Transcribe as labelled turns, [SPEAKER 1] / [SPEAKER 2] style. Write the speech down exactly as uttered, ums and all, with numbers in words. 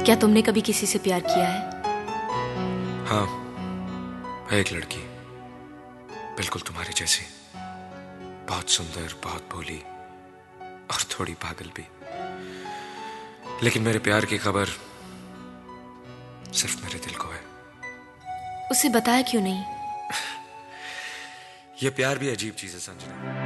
[SPEAKER 1] क्या तुमने कभी किसी से प्यार किया है?
[SPEAKER 2] हाँ, है एक लड़की, बिल्कुल तुम्हारी जैसी, बहुत सुंदर, बहुत भोली और थोड़ी पागल भी। लेकिन मेरे प्यार की खबर सिर्फ मेरे दिल को है।
[SPEAKER 1] उसे बताया क्यों नहीं?
[SPEAKER 2] यह प्यार भी अजीब चीज है संजना।